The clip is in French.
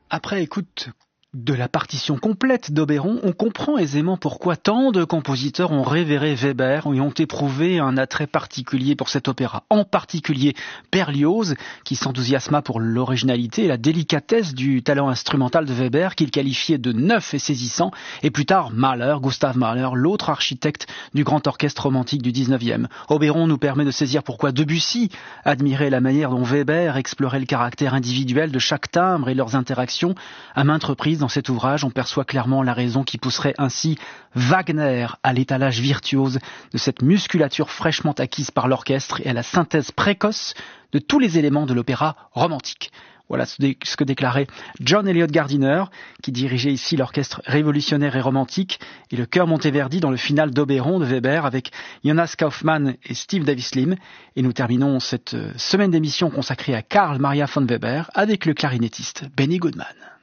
Après écoute de la partition complète d'Oberon, on comprend aisément pourquoi tant de compositeurs ont révéré Weber et ont éprouvé un attrait particulier pour cet opéra. En particulier Berlioz, qui s'enthousiasma pour l'originalité et la délicatesse du talent instrumental de Weber, qu'il qualifiait de neuf et saisissant, et plus tard Mahler, Gustav Mahler, l'autre architecte du grand orchestre romantique du 19e. Oberon nous permet de saisir pourquoi Debussy admirait la manière dont Weber explorait le caractère individuel de chaque timbre et leurs interactions. À maintes reprises dans cet ouvrage, on perçoit clairement la raison qui pousserait ainsi Wagner à l'étalage virtuose de cette musculature fraîchement acquise par l'orchestre et à la synthèse précoce de tous les éléments de l'opéra romantique. Voilà ce que déclarait John Eliot Gardiner, qui dirigeait ici l'orchestre révolutionnaire et romantique, et le chœur Monteverdi dans le final d'Oberon de Weber avec Jonas Kaufmann et Steve Davis Lim. Et nous terminons cette semaine d'émission consacrée à Carl Maria von Weber avec le clarinettiste Benny Goodman.